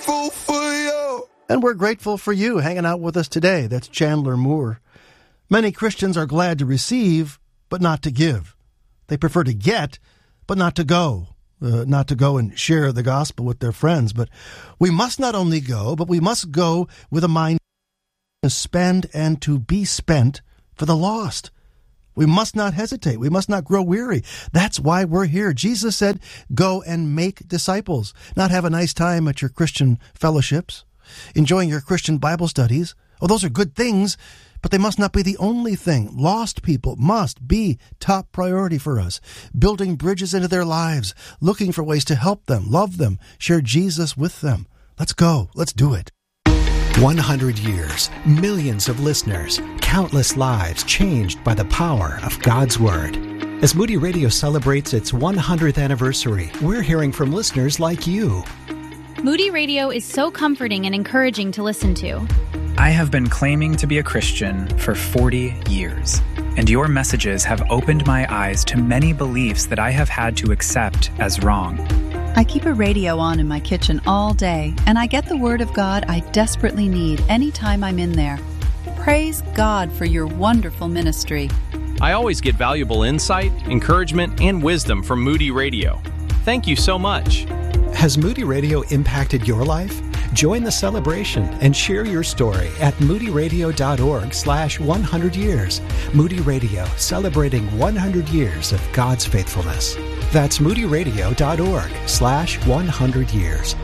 grateful for you. And we're grateful for you hanging out with us today. That's Chandler Moore. Many Christians are glad to receive, but not to give. They prefer to get, but not to go. Not to go and share the gospel with their friends. But we must not only go, but we must go with a mind to spend and to be spent for the lost. We must not hesitate. We must not grow weary. That's why we're here. Jesus said, go and make disciples. Not have a nice time at your Christian fellowships, enjoying your Christian Bible studies. Oh, those are good things, but they must not be the only thing. Lost people must be top priority for us. Building bridges into their lives, looking for ways to help them, love them, share Jesus with them. Let's go. Let's do it. 100 years, millions of listeners, countless lives changed by the power of God's Word. As Moody Radio celebrates its 100th anniversary, we're hearing from listeners like you. Moody Radio is so comforting and encouraging to listen to. I have been claiming to be a Christian for 40 years, and your messages have opened my eyes to many beliefs that I have had to accept as wrong. I keep a radio on in my kitchen all day, and I get the Word of God I desperately need anytime I'm in there. Praise God for your wonderful ministry. I always get valuable insight, encouragement, and wisdom from Moody Radio. Thank you so much. Has Moody Radio impacted your life? Join the celebration and share your story at moodyradio.org/100 years. Moody Radio, celebrating 100 years of God's faithfulness. That's moodyradio.org/100 years.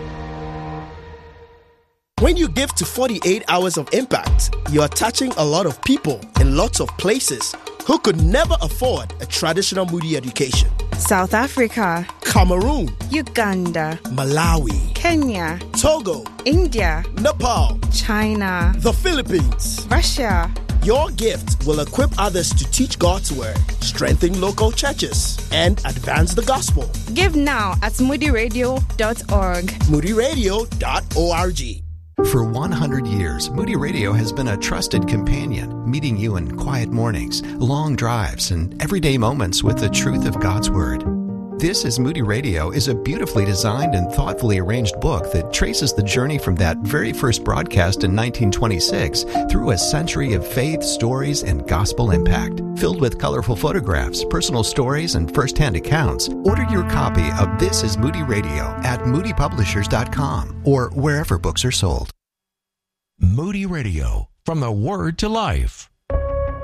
When you give to 48 Hours of Impact, you are touching a lot of people in lots of places who could never afford a traditional Moody education. South Africa, Cameroon, Uganda, Malawi, Kenya, Togo, India, Nepal, China, the Philippines, Russia. Your gift will equip others to teach God's Word, strengthen local churches, and advance the gospel. Give now at moodyradio.org. moodyradio.org. For 100 years, Moody Radio has been a trusted companion, meeting you in quiet mornings, long drives, and everyday moments with the truth of God's Word. This is Moody Radio is a beautifully designed and thoughtfully arranged book that traces the journey from that very first broadcast in 1926 through a century of faith, stories, and gospel impact. Filled with colorful photographs, personal stories, and first-hand accounts, order your copy of This is Moody Radio at moodypublishers.com or wherever books are sold. Moody Radio, from the Word to Life.